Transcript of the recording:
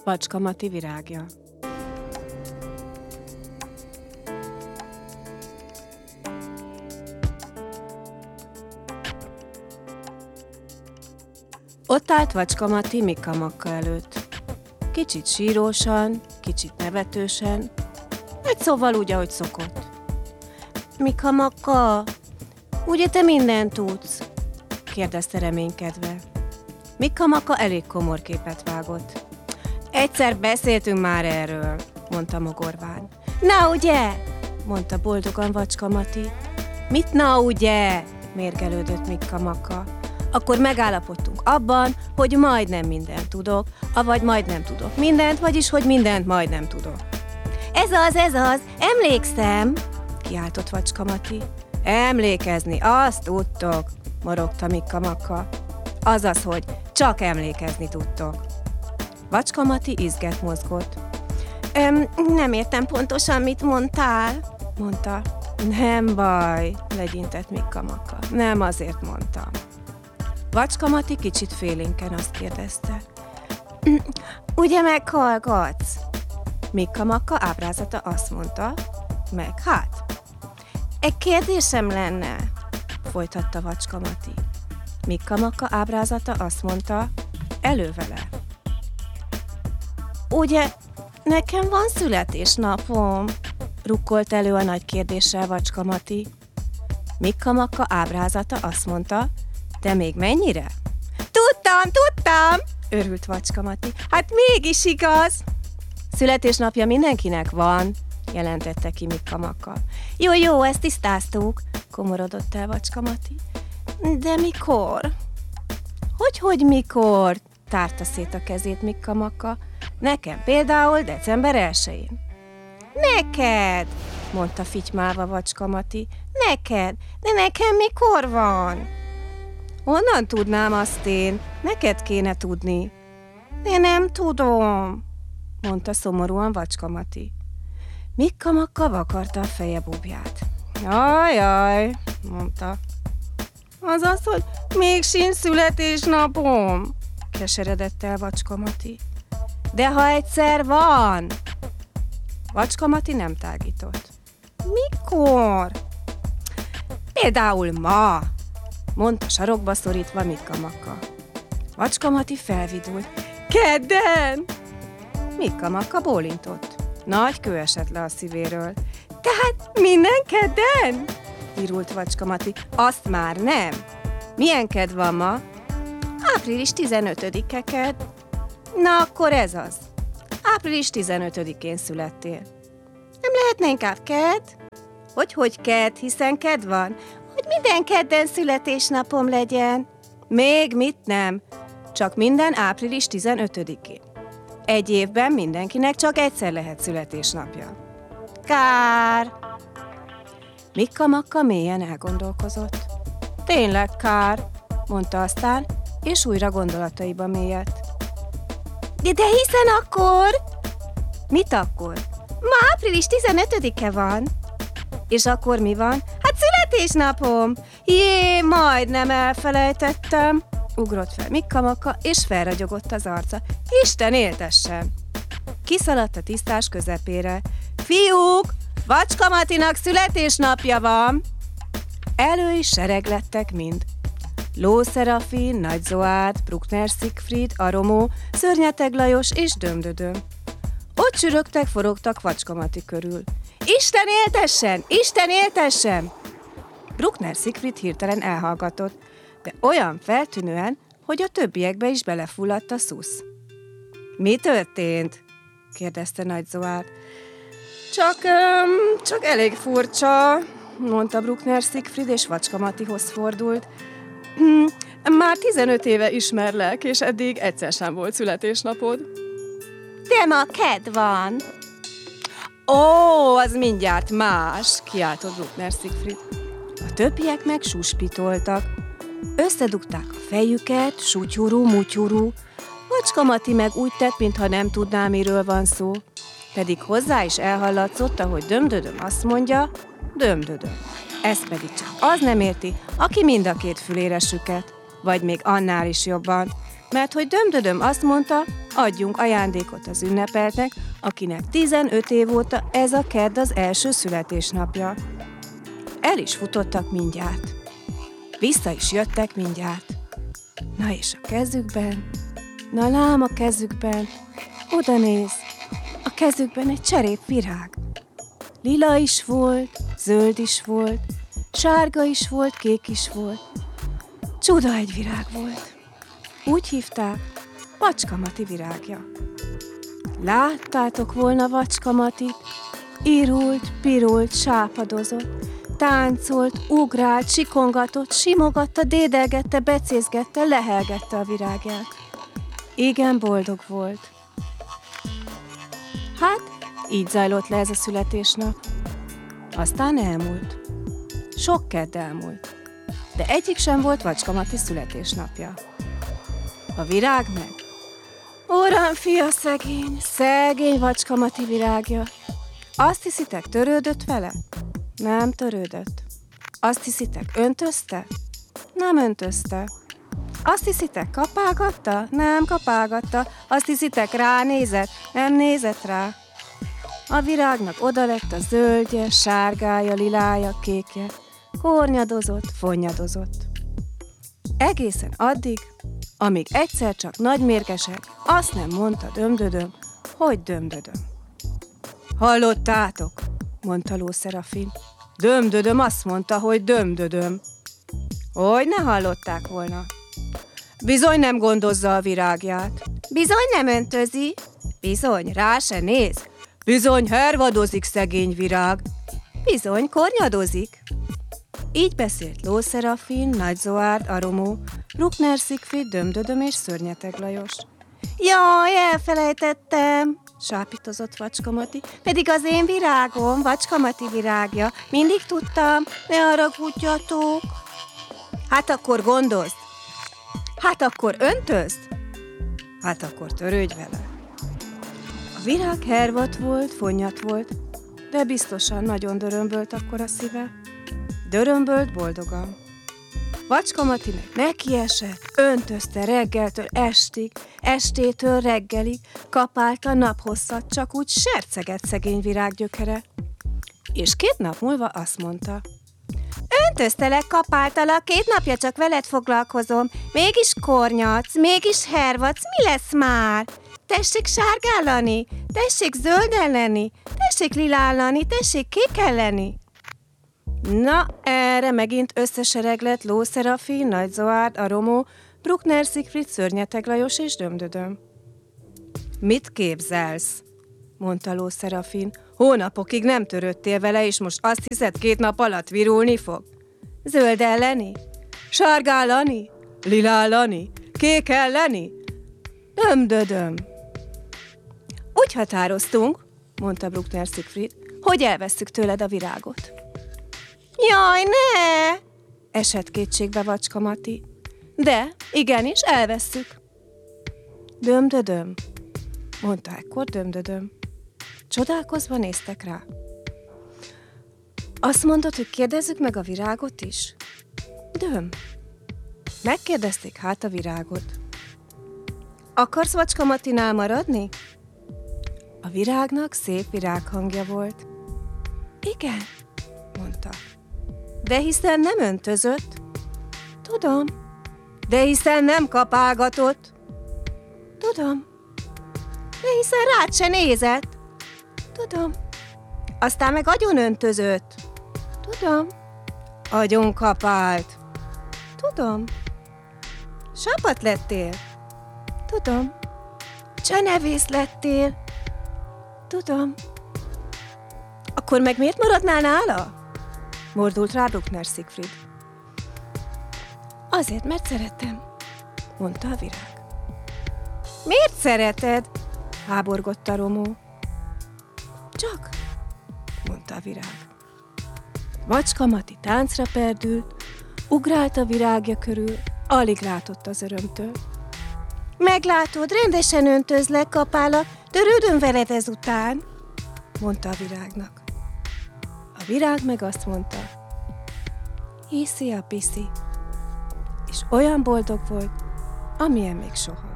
Vacska Mati virágja. Ott állt Vacska Mati Mikka Makka előtt. Kicsit sírósan, kicsit nevetősen, egy szóval úgy, ahogy szokott. Mikka Makka, ugye te mindent tudsz? Kérdezte reménykedve. Mikka Makka elég komor képet vágott. Egyszer beszéltünk már erről, mondta mogorván. Na ugye? Mondta boldogan Vacska Mati. Mit na ugye? Mérgelődött Mikka Makka. Akkor megállapodtunk abban, hogy majdnem mindent tudok, avagy majdnem tudok mindent, vagyis hogy mindent majdnem tudok. Ez az, emlékszem, kiáltott Vacska Mati. Emlékezni, azt tudtok, morogta Mikka Makka. Azaz, hogy csak emlékezni tudtok. Vacska Mati izget mozgott. Nem értem pontosan, mit mondtál, mondta. Nem baj, legyintett Mikka Makka. Nem azért mondtam. Vacska Mati kicsit félénken azt kérdezte. Ugye meghallgatsz? Mikka Makka ábrázata azt mondta. Meg hát. Egy kérdésem lenne, folytatta Vacska Mati. Mikka Makka ábrázata azt mondta. Elő vele. Ugye nekem van születésnapom? Rukkolt elő a nagy kérdéssel Vacska Mati. Mikka Makka ábrázata azt mondta. De még mennyire? Tudtam, örült Vacska Mati. Hát mégis igaz. Születésnapja mindenkinek van, jelentette ki Mikka Makka. Jó, ezt tisztáztuk, komorodott el Vacska Mati. De mikor? Hogy mikor? Tárta szét a kezét Mikka Makka. Nekem például december 1-én. Neked, mondta fitymálva Vacska Mati. Neked, de nekem mikor van? Honnan tudnám azt én? Neked kéne tudni. De nem tudom, mondta szomorúan Vacska Mati. Mikka Makka vakarta a feje búbját. Jaj, mondta. Az, hogy még sincs születésnapom, keseredett el Vacska Mati. De ha egyszer van! Vacska Mati nem tágított. Mikor? Például ma, mondta sarokba szorítva Mikka Makka. Vacska Mati felvidult. Kedden! Mikka Makka bólintott. Nagy kő esett le a szívéről. Tehát minden kedden? Virult Vacska Mati. Azt már nem. Milyen kedd van ma? Április 15-e kedd. Na akkor ez az. Április 15-én születtél. Nem lehetne inkább kedd? Hogy kedd, hiszen kedd van. Hogy minden kedden születésnapom legyen. Még mit nem? Csak minden április 15-én. Egy évben mindenkinek csak egyszer lehet születésnapja. Kár! Mikka Makka mélyen elgondolkozott. Tényleg kár, mondta aztán, és újra gondolataiba mélyedt. De hiszen akkor... Mit akkor? Ma április 15-e van. És akkor mi van? Hát születésnapom! Jé, majdnem elfelejtettem. Ugrott fel Mikka Makka, és felragyogott az arca. Isten éltessen! Kiszaladt a tisztás közepére. Fiúk, Vacska Matinak születésnapja van! Elő is sereg lettek mind. Ló Szerafin, Nagy Zoárd, Bruckner Siegfried, Aromó, Szörnyeteg Lajos és Dömdödöm. Ott csürögtek, forogtak Vacska Mati körül. Isten éltessen! Isten éltessen! Bruckner Siegfried hirtelen elhallgatott, de olyan feltűnően, hogy a többiekbe is belefulladt a szusz. Mi történt? kérdezte Nagy Zoárd. Csak elég furcsa, mondta Bruckner Siegfried, és Vacska Matihoz fordult. Már 15 éve ismerlek, és eddig egyszer sem volt születésnapod. De ma kedd van. Ó, az mindjárt más, kiáltott Bruckner Siegfried. A többiek meg suspitoltak. Összedugták a fejüket, sutyurú-mutyurú. Vacska Mati meg úgy tett, mintha nem tudná, miről van szó. Pedig hozzá is elhallatszott, ahogy Dömdödöm azt mondja, Dömdödöm. Ezt pedig csak az nem érti, aki mind a két fülére süket. Vagy még annál is jobban. Mert hogy Dömdödöm azt mondta, adjunk ajándékot az ünnepeltnek, akinek 15 év óta ez a kedd az első születésnapja. El is futottak mindjárt. Vissza is jöttek mindjárt. Na és a kezükben, na lám a kezükben, oda néz, a kezükben egy cserépvirág. Lila is volt, zöld is volt, sárga is volt, kék is volt. Csuda egy virág volt. Úgy hívták, Vacska Mati virágja. Láttátok volna Vacska Matit? Irult, pirult, sápadozott, táncolt, ugrált, sikongatott, simogatta, dédelgette, becézgette, lehelgette a virágját. Igen boldog volt. Hát, így zajlott le ez a születésnap. Aztán elmúlt. Sok kedd elmúlt. De egyik sem volt Vacska Mati születésnapja. A virág meg. Uram, fia szegény, szegény Vacska Mati virágja. Azt hiszitek, törődött vele? Nem törődött. Azt hiszitek, öntözte? Nem öntözte. Azt hiszitek, kapálgatta? Nem kapálgatta. Azt hiszitek, ránézett? Nem nézett rá. A virágnak oda lett a zöldje, sárgája, lilája, kékje. Kornyadozott, fonnyadozott. Egészen addig, amíg egyszer csak nagy mérgesek azt nem mondta Dömdödöm, hogy Dömdödöm. Hallottátok? Mondta Ló Szerafin. Dömdödöm azt mondta, hogy Dömdödöm. Hogy ne hallották volna? Bizony nem gondozza a virágját. Bizony nem öntözi. Bizony rá se néz. Bizony hervadozik szegény virág. Bizony kornyadozik. Így beszélt Ló Szerafin, Nagy Zoárd, Aromó, Bruckner Siegfried, Dömdödöm és Szörnyeteg Lajos. Jaj, elfelejtettem, sápítozott Vacska Mati. Pedig az én virágom, Vacska Mati virágja. Mindig tudtam, ne haragudjatok. Hát akkor gondozd. Hát akkor öntözd. Hát akkor törődj vele. A virág hervadt volt, fonnyat volt, de biztosan nagyon dörömbölt akkor a szíve. Dörömbölt boldogan. Vacska Mati meg nekiesett, öntözte reggeltől estig, estétől reggelig, kapálta naphosszat, csak úgy sercegett szegény virág gyökere. És 2 nap múlva azt mondta. Öntöztelek, kapáltalak, 2 napja csak veled foglalkozom, mégis kornyadsz, mégis hervadsz, mi lesz már? Tessék sárgállani, tessék zölden lenni, tessék lilállani, tessék kéken lenni. Na, erre megint összesereglett Ló Szerafin, Nagy Zoárd, Aromó, Bruckner Siegfried, Szörnyeteg Lajos és Dömdödöm. Mit képzelsz? Mondta Ló Szerafin. Hónapokig nem törődtél vele, és most azt hiszed 2 nap alatt virulni fog? Zöld elleni? Sárgállani? Lilállani? Kék elleni? Dömdödöm. Úgy határoztunk, mondta Bruckner Siegfried, hogy elvesszük tőled a virágot. Jaj, ne! Esett kétségbe Vacska Mati. De, igenis, elvesszük. Dömdödöm, mondta ekkor Dömdödöm. Csodálkozva néztek rá. Azt mondod, hogy kérdezzük meg a virágot is? Döm. Megkérdezték hát a virágot. Akarsz Vacska Matinál maradni? A virágnak szép virághangja volt. Igen, mondta. De hiszen nem öntözött. Tudom. De hiszen nem kapálgatott. Tudom. De hiszen rád se nézett. Tudom. Aztán meg agyon öntözött. Tudom. Agyon kapált. Tudom. Sapat lettél. Tudom. Csenevész lettél. Tudom. Akkor meg miért maradnál nála? Mordult rá Bruckner Siegfried. Azért, mert szeretem, mondta a virág. Miért szereted? Háborgott a Romó. Csak, mondta a virág. Vacska Mati táncra perdült, ugrált a virágja körül, alig látott az örömtől. Meglátod, rendesen öntözlek, kapálak, törődöm veled ezután, mondta a virágnak. A virág meg azt mondta, hiszi a piszi, és olyan boldog volt, amilyen még soha.